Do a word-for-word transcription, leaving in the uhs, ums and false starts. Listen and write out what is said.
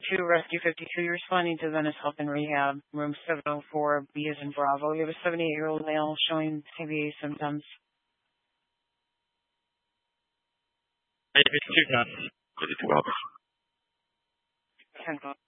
two, Rescue fifty-two. You're responding to Venice Health and Rehab, room seven oh four, B as in Bravo. You have a seventy-eight-year-old male showing C V A symptoms. fifty-two, ten. fifty-two, officer. ten